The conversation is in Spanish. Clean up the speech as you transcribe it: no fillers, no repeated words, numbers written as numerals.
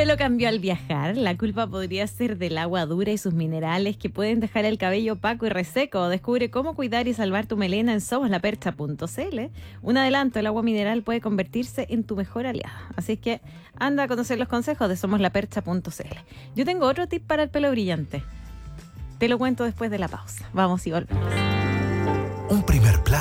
pelo cambió al viajar? La culpa podría ser del agua dura y sus minerales que pueden dejar el cabello opaco y reseco. Descubre cómo cuidar y salvar tu melena en somoslapercha.cl. Un adelanto, el agua mineral puede convertirse en tu mejor aliada. Así es que anda a conocer los consejos de somoslapercha.cl. Yo tengo otro tip para el pelo brillante. Te lo cuento después de la pausa. Vamos y volvemos. Un primer plano.